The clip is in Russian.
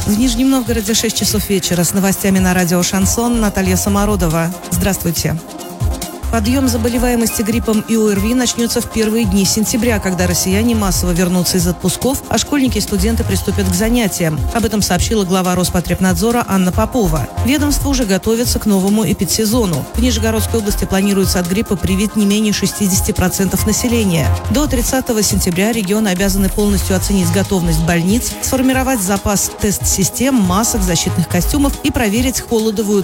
В Нижнем Новгороде 6 часов вечера. С новостями на радио «Шансон» Наталья Самородова. Здравствуйте. Подъем заболеваемости гриппом и ОРВИ начнется в первые дни сентября, когда россияне массово вернутся из отпусков, а школьники и студенты приступят к занятиям. Об этом сообщила глава Роспотребнадзора Анна Попова. Ведомство уже готовится к новому эпидсезону. В Нижегородской области планируется от гриппа привить не менее 60% населения. До 30 сентября регионы обязаны полностью оценить готовность больниц, сформировать запас тест-систем, масок, защитных костюмов и проверить холодовую